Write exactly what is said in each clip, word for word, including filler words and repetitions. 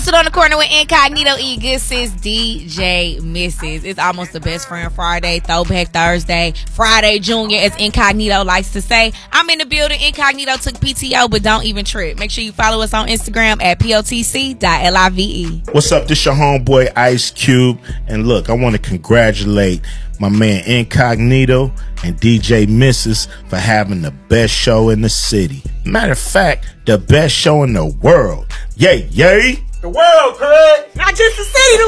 Posted on the Corner with Incognito E. Good sis D J Missus It's almost the Best Friend Friday, Throwback Thursday, Friday Junior, as Incognito likes to say. I'm in the building. Incognito took P T O, but don't even trip. Make sure you follow us on Instagram at P O T C dot L I V E. What's up? This your homeboy Ice Cube. And look, I want to congratulate my man Incognito and D J Missus for having the best show in the city. Matter of fact, the best show in the world. Yay, yay. The world, Craig. Not just the city,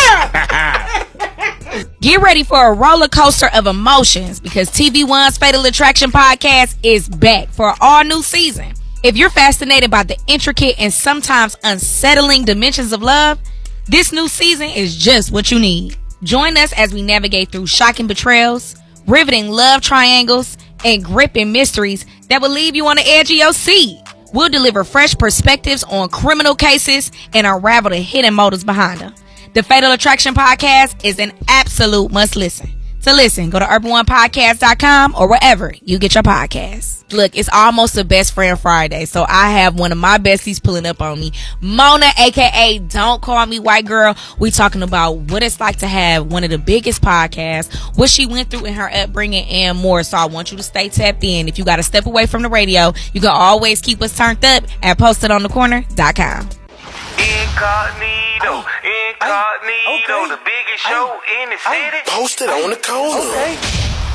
the world. Get ready for a roller coaster of emotions because T V One's Fatal Attraction podcast is back for an all new season. If you're fascinated by the intricate and sometimes unsettling dimensions of love, this new season is just what you need. Join us as we navigate through shocking betrayals, riveting love triangles, and gripping mysteries that will leave you on the edge of your seat. We'll deliver fresh perspectives on criminal cases and unravel the hidden motives behind them. The Fatal Attraction Podcast is an absolute must listen. To listen, go to urban one podcast dot com or wherever you get your podcasts. Look, it's almost the Best Friend Friday, so I have one of my besties pulling up on me. Mona, a k a. Don't Call Me White Girl. We talking about what it's like to have one of the biggest podcasts, what she went through in her upbringing, and more. So I want you to stay tapped in. If you got to step away from the radio, you can always keep us turned up at posted on the corner dot com. Incognito, Incognito, okay. the biggest show in the city. Posted on the corner. Okay.